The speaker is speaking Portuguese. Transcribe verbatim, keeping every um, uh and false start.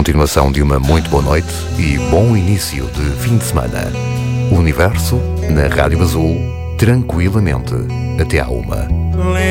Continuação de uma muito boa noite e bom início de fim de semana. O Universo, na Rádio Azul, tranquilamente, até à uma.